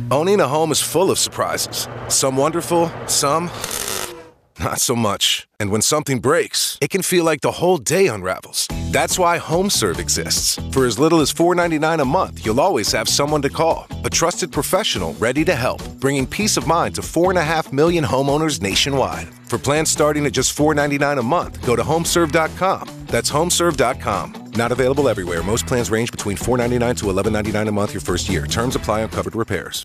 Owning a home is full of surprises. Some wonderful, some not so much. And when something breaks, it can feel like the whole day unravels. That's why HomeServe exists. For as little as $4.99 a month, you'll always have someone to call. A trusted professional ready to help, bringing peace of mind to 4.5 million homeowners nationwide. For plans starting at just $4.99 a month, go to homeserve.com. That's homeserve.com. Not available everywhere. Most plans range between $4.99 to $11.99 a month your first year. Terms apply on covered repairs.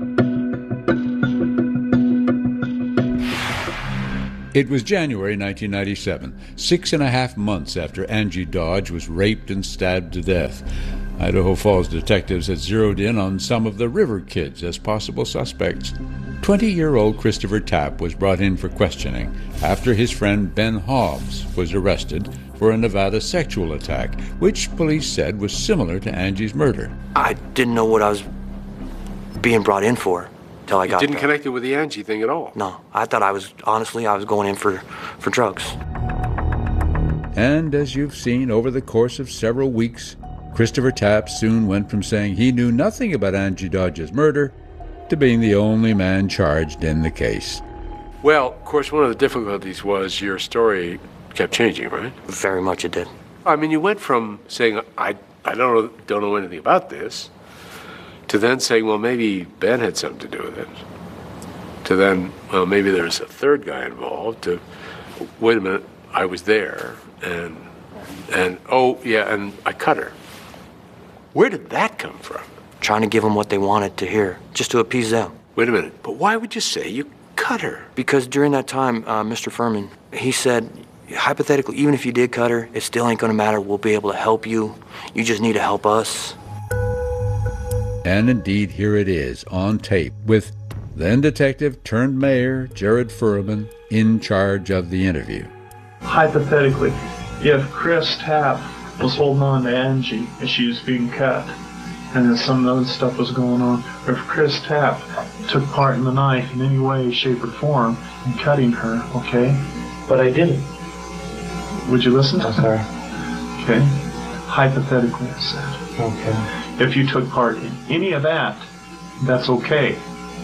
It was January 1997, 6.5 months after Angie Dodge was raped and stabbed to death. Idaho Falls detectives had zeroed in on some of the River Kids as possible suspects. 20-year-old Christopher Tapp was brought in for questioning after his friend Ben Hobbs was arrested for a Nevada sexual attack, which police said was similar to Angie's murder. I didn't know what I was being brought in for. I got didn't connect it with the Angie thing at all? No, I thought I was going in for drugs. And as you've seen over the course of several weeks, Christopher Tapp soon went from saying he knew nothing about Angie Dodge's murder to being the only man charged in the case. Well, of course, one of the difficulties was your story kept changing, right? Very much it did. I mean, you went from saying, I don't know anything about this, to then saying, well, maybe Ben had something to do with it, to then, well, maybe there's a third guy involved, to, wait a minute, I was there, and oh, yeah, and I cut her. Where did that come from? Trying to give them what they wanted to hear, just to appease them. Wait a minute, but why would you say you cut her? Because during that time, Mr. Furman, he said, hypothetically, even if you did cut her, it still ain't gonna matter. We'll be able to help you. You just need to help us. And indeed, here it is, on tape, with then-detective turned mayor Jared Furman in charge of the interview. Hypothetically, if Chris Tapp was holding on to Angie and she was being cut, and then some other stuff was going on, or if Chris Tapp took part in the knife in any way, shape, or form in cutting her, okay? But I didn't. Would you listen? I'm sorry. Okay. Hypothetically, I said. Okay. If you took part in any of that, that's okay.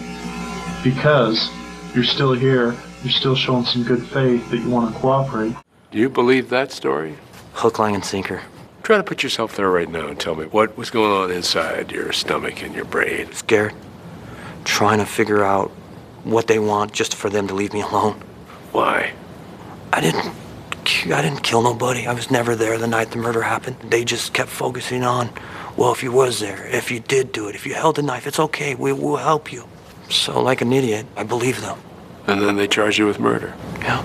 Because you're still here, you're still showing some good faith that you want to cooperate. Do you believe that story? Hook, line, and sinker. Try to put yourself there right now and tell me what was going on inside your stomach and your brain. Scared. Trying to figure out what they want just for them to leave me alone. Why? I didn't kill nobody. I was never there the night the murder happened. They just kept focusing on, well, if you was there, if you did do it, if you held a knife, it's okay, we'll help you. So like an idiot, I believe them. And then they charged you with murder? Yeah.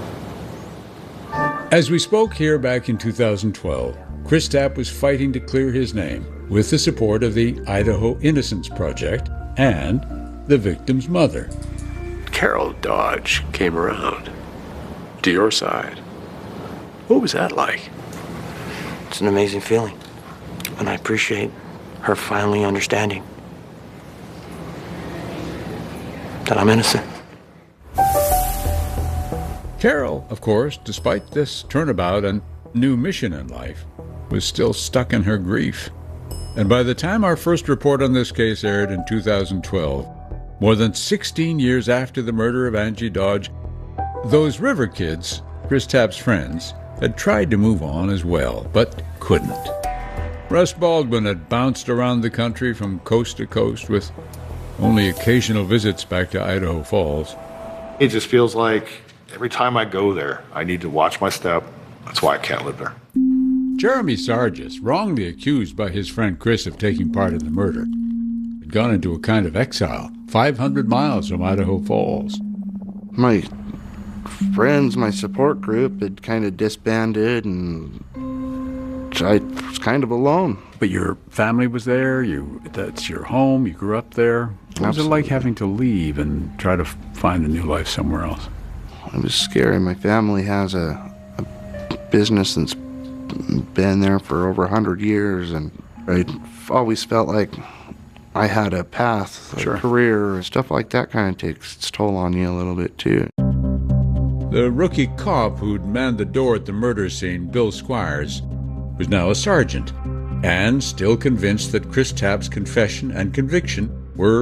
As we spoke here back in 2012, Chris Tapp was fighting to clear his name with the support of the Idaho Innocence Project and the victim's mother. Carol Dodge came around to your side. What was that like? It's an amazing feeling. And I appreciate her finally understanding that I'm innocent. Carol, of course, despite this turnabout and new mission in life, was still stuck in her grief. And by the time our first report on this case aired in 2012, more than 16 years after the murder of Angie Dodge, those River Kids, Chris Tapp's friends, had tried to move on as well, but couldn't. Russ Baldwin had bounced around the country from coast to coast with only occasional visits back to Idaho Falls. It just feels like every time I go there, I need to watch my step. That's why I can't live there. Jeremy Sargis, wrongly accused by his friend Chris of taking part in the murder, had gone into a kind of exile, 500 miles from Idaho Falls. My friends, my support group had kind of disbanded, and I was kind of alone. But your family was there, that's your home, you grew up there. What was it like having to leave and try to find a new life somewhere else? It was scary. My family has a business that's been there for over 100 years, and I always felt like I had a path, a career, stuff like that kind of takes its toll on you a little bit too. The rookie cop who'd manned the door at the murder scene, Bill Squires, was now a sergeant, and still convinced that Chris Tapp's confession and conviction were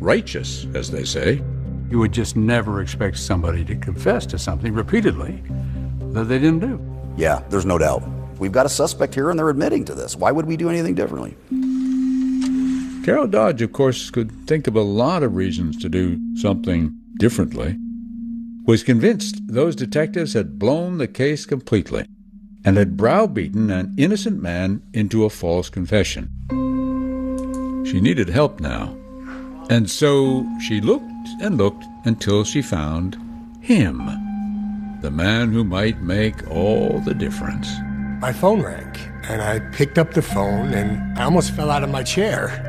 righteous, as they say. You would just never expect somebody to confess to something repeatedly that they didn't do. Yeah, there's no doubt. We've got a suspect here and they're admitting to this. Why would we do anything differently? Carol Dodge, of course, could think of a lot of reasons to do something differently. Was convinced those detectives had blown the case completely and had browbeaten an innocent man into a false confession. She needed help now, and so she looked and looked until she found him, the man who might make all the difference. My phone rang, and I picked up the phone, and I almost fell out of my chair.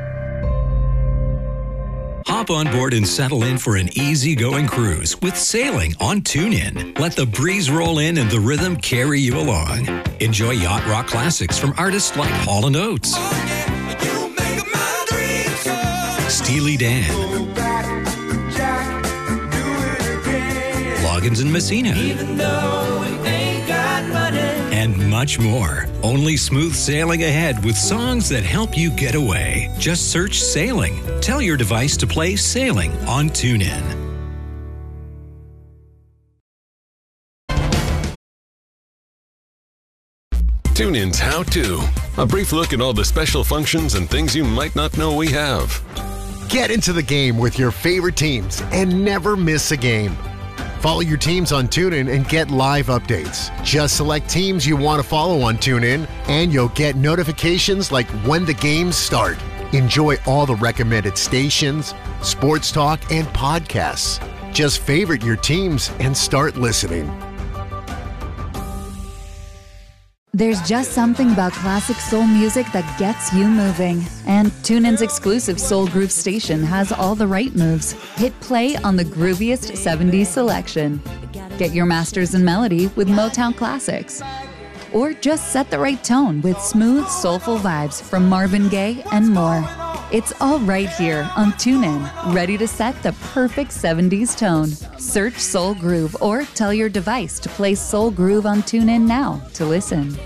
Hop on board and settle in for an easygoing cruise with sailing on TuneIn. Let the breeze roll in and the rhythm carry you along. Enjoy yacht rock classics from artists like Hall & Oates, Steely Dan, Loggins and Messina, and much more. Only smooth sailing ahead with songs that help you get away. Just search Sailing. Tell your device to play Sailing on TuneIn. TuneIn's How To. A brief look at all the special functions and things you might not know we have. Get into the game with your favorite teams and never miss a game. Follow your teams on TuneIn and get live updates. Just select teams you want to follow on TuneIn, and you'll get notifications like when the games start. Enjoy all the recommended stations, sports talk, and podcasts. Just favorite your teams and start listening. There's just something about classic soul music that gets you moving. And TuneIn's exclusive Soul Groove station has all the right moves. Hit play on the grooviest 70s selection. Get your masters in melody with Motown classics. Or just set the right tone with smooth, soulful vibes from Marvin Gaye and more. It's all right here on TuneIn, ready to set the perfect 70s tone. Search Soul Groove or tell your device to play Soul Groove on TuneIn now to listen.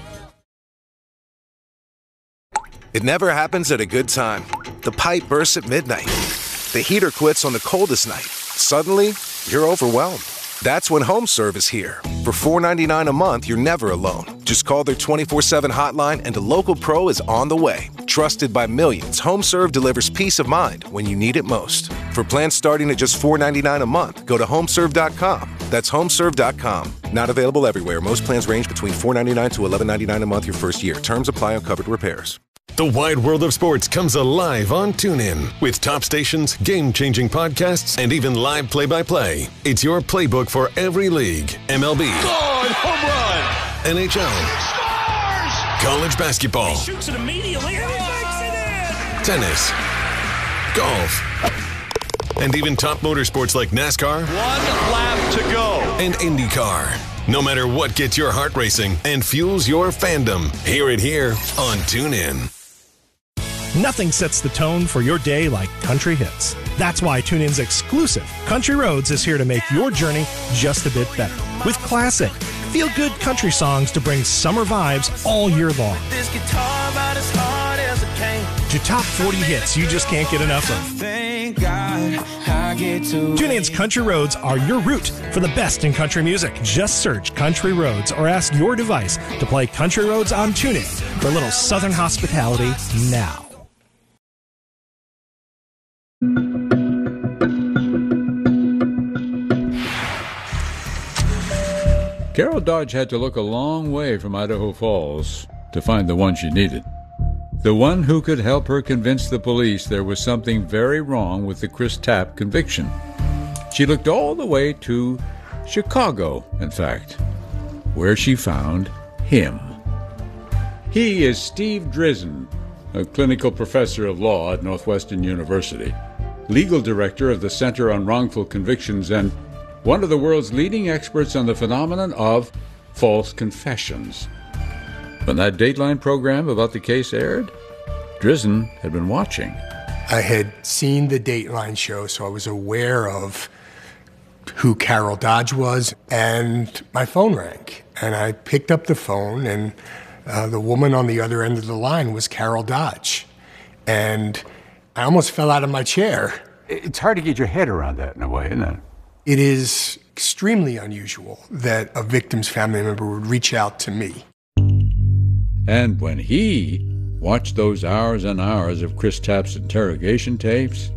It never happens at a good time. The pipe bursts at midnight. The heater quits on the coldest night. Suddenly, you're overwhelmed. That's when HomeServe is here. For $4.99 a month, you're never alone. Just call their 24/7 hotline and a local pro is on the way. Trusted by millions, HomeServe delivers peace of mind when you need it most. For plans starting at just $4.99 a month, go to homeserve.com. That's homeserve.com. Not available everywhere. Most plans range between $4.99 to $11.99 a month your first year. Terms apply on covered repairs. The wide world of sports comes alive on TuneIn with top stations, game-changing podcasts, and even live play-by-play. It's your playbook for every league. MLB. Good home run. NHL. Scores! College basketball. He shoots it immediately and he makes it in! Tennis. Golf. And even top motorsports like NASCAR. 1 lap to go. And IndyCar. No matter what gets your heart racing and fuels your fandom, hear it here on TuneIn. Nothing sets the tone for your day like country hits. That's why TuneIn's exclusive Country Roads is here to make your journey just a bit better. With classic, feel-good country songs to bring summer vibes all year long. This guitar about as hard as it came. To top 40 hits you just can't get enough of. Thank God I get to. TuneIn's Country Roads are your route for the best in country music. Just search Country Roads or ask your device to play Country Roads on TuneIn for a little southern hospitality now. Carol Dodge had to look a long way from Idaho Falls to find the one she needed. The one who could help her convince the police there was something very wrong with the Chris Tapp conviction. She looked all the way to Chicago, in fact, where she found him. He is Steve Drizin, a clinical professor of law at Northwestern University, legal director of the Center on Wrongful Convictions, and one of the world's leading experts on the phenomenon of false confessions. When that Dateline program about the case aired, Drizin had been watching. I had seen the Dateline show, so I was aware of who Carol Dodge was, and my phone rang. And I picked up the phone, and the woman on the other end of the line was Carol Dodge. And I almost fell out of my chair. It's hard to get your head around that in a way, isn't it? It is extremely unusual that a victim's family member would reach out to me. And when he watched those hours and hours of Chris Tapp's interrogation tapes,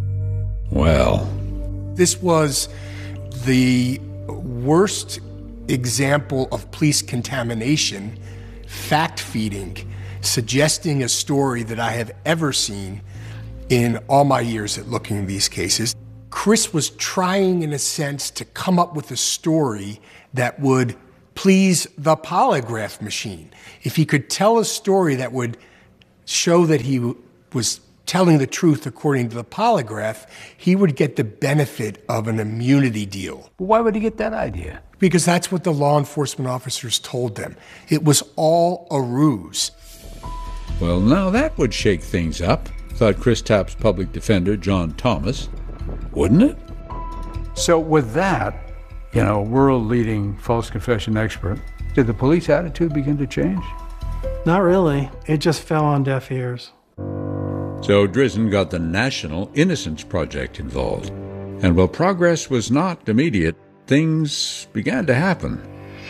well... This was the worst example of police contamination, fact-feeding, suggesting a story that I have ever seen in all my years at looking at these cases. Chris was trying, in a sense, to come up with a story that would please the polygraph machine. If he could tell a story that would show that he was telling the truth according to the polygraph, he would get the benefit of an immunity deal. Why would he get that idea? Because that's what the law enforcement officers told them. It was all a ruse. Well, now that would shake things up, thought Chris Tapp's public defender, John Thomas. Wouldn't it? So with that, world-leading false confession expert, did the police attitude begin to change? Not really. It just fell on deaf ears. So Drizin got the National Innocence Project involved. And while progress was not immediate, things began to happen.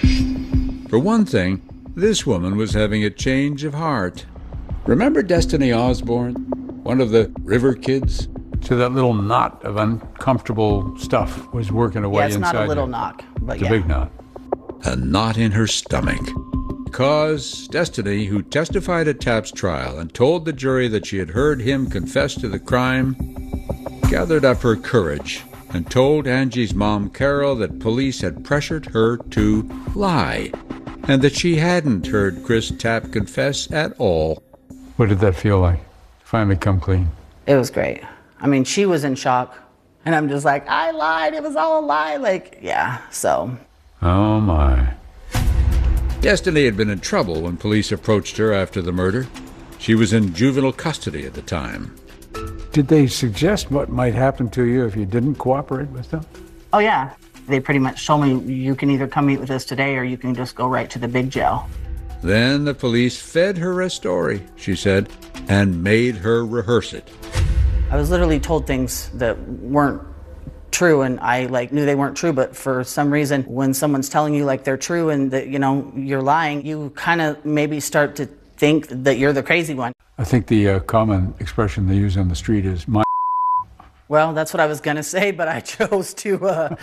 For one thing, this woman was having a change of heart. Remember Destiny Osborne, one of the River Kids? So that little knot of uncomfortable stuff was working away inside. Yeah, it's not a little knock, but it's a big knot. A knot in her stomach. Because Destiny, who testified at Tapp's trial and told the jury that she had heard him confess to the crime, gathered up her courage and told Angie's mom, Carol, that police had pressured her to lie and that she hadn't heard Chris Tapp confess at all. What did that feel like? Finally come clean. It was great. I mean, she was in shock, and I'm just like, I lied, it was all a lie, so. Oh my. Destiny had been in trouble when police approached her after the murder. She was in juvenile custody at the time. Did they suggest what might happen to you if you didn't cooperate with them? Oh yeah, they pretty much told me you can either come meet with us today or you can just go right to the big jail. Then the police fed her a story, she said, and made her rehearse it. I was literally told things that weren't true, and I knew they weren't true, but for some reason, when someone's telling you they're true and that, you're lying, you kind of maybe start to think that you're the crazy one. I think the common expression they use on the street is my. Well, that's what I was gonna say, but I chose to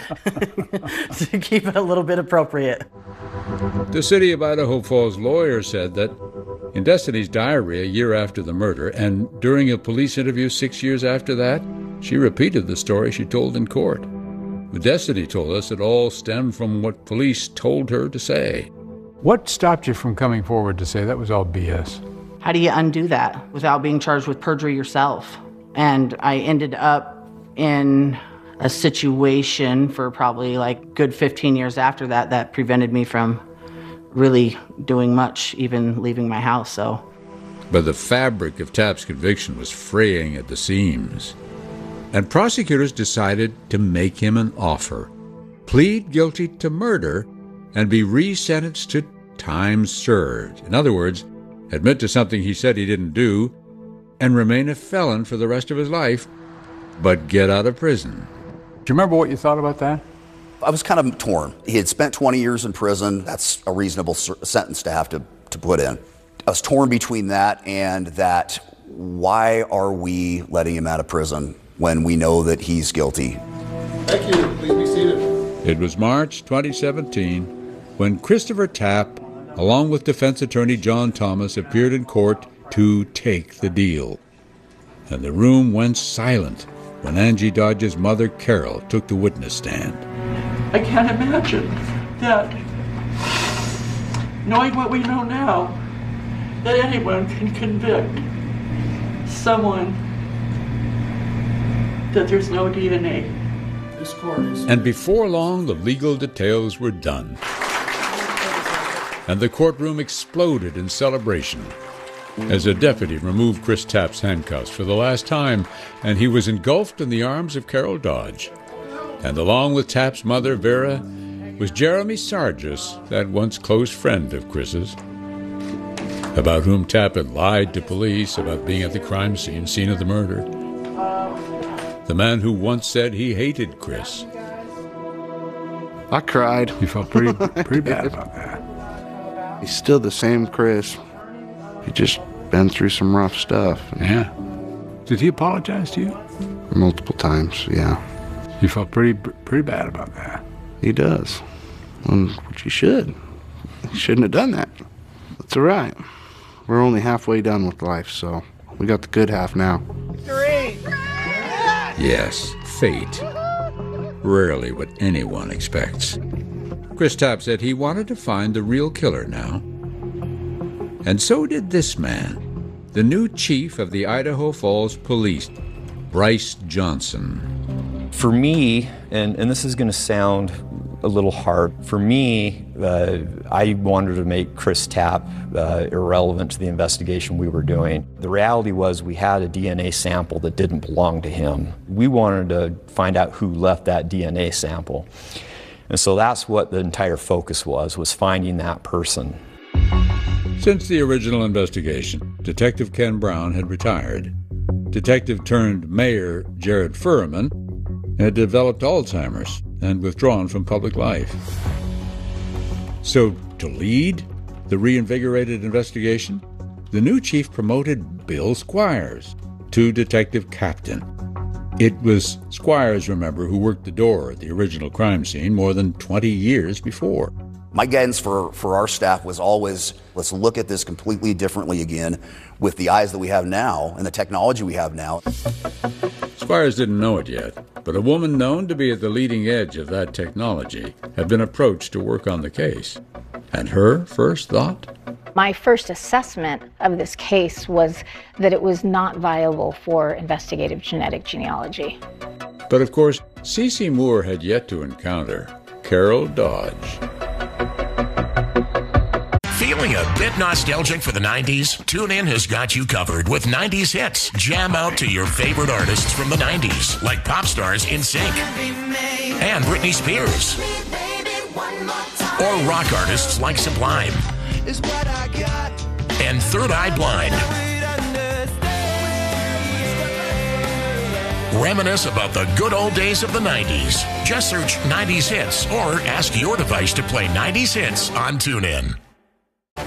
to keep it a little bit appropriate. The City of Idaho Falls lawyer said that in Destiny's diary a year after the murder, and during a police interview 6 years after that, she repeated the story she told in court. But Destiny told us it all stemmed from what police told her to say. What stopped you from coming forward to say that was all BS? How do you undo that without being charged with perjury yourself? And I ended up in a situation for probably good 15 years after that prevented me from really doing much, even leaving my house, so. But the fabric of Tapp's conviction was fraying at the seams. And prosecutors decided to make him an offer. Plead guilty to murder and be resentenced to time served. In other words, admit to something he said he didn't do and remain a felon for the rest of his life, but get out of prison. Do you remember what you thought about that? I was kind of torn. He had spent 20 years in prison. That's a reasonable sentence to have to put in. I was torn between that and that why are we letting him out of prison when we know that he's guilty? Thank you. Please be seated. It was March 2017 when Christopher Tapp, along with defense attorney John Thomas, appeared in court to take the deal. And the room went silent when Angie Dodge's mother, Carol, took the witness stand. I can't imagine that, knowing what we know now, that anyone can convict someone that there's no DNA. And before long, the legal details were done. And the courtroom exploded in celebration as a deputy removed Chris Tapp's handcuffs for the last time, and he was engulfed in the arms of Carol Dodge. And along with Tapp's mother, Vera, was Jeremy Sargis, that once close friend of Chris's, about whom Tapp had lied to police about being at the crime scene of the murder. The man who once said he hated Chris. I cried. You felt pretty bad about that. He's still the same Chris. He just been through some rough stuff. Yeah. Did he apologize to you? Multiple times, yeah. You felt pretty bad about that. He does. Which he should. He shouldn't have done that. That's all right. We're only halfway done with life, so we got the good half now. Yes, fate. Rarely what anyone expects. Chris Tapp said he wanted to find the real killer now. And so did this man, the new chief of the Idaho Falls Police, Bryce Johnson. For me, and this is going to sound a little hard, for me, I wanted to make Chris Tapp irrelevant to the investigation we were doing. The reality was we had a DNA sample that didn't belong to him. We wanted to find out who left that DNA sample. And so that's what the entire focus was finding that person. Since the original investigation, Detective Ken Brown had retired. Detective-turned-mayor Jared Furman had developed Alzheimer's and withdrawn from public life. So, to lead the reinvigorated investigation, the new chief promoted Bill Squires to detective captain. It was Squires, remember, who worked the door at the original crime scene more than 20 years before. My guidance for our staff was always, let's look at this completely differently again with the eyes that we have now and the technology we have now. Squires didn't know it yet, but a woman known to be at the leading edge of that technology had been approached to work on the case. And her first thought? My first assessment of this case was that it was not viable for investigative genetic genealogy. But of course, Cece Moore had yet to encounter Carol Dodge. Feeling a bit nostalgic for the 90s? TuneIn has got you covered with 90s hits. Jam out to your favorite artists from the 90s, like pop stars NSYNC and Britney Spears. Or rock artists like Sublime and Third Eye Blind. Reminisce about the good old days of the 90s. Just search 90s hits or ask your device to play 90s hits on TuneIn.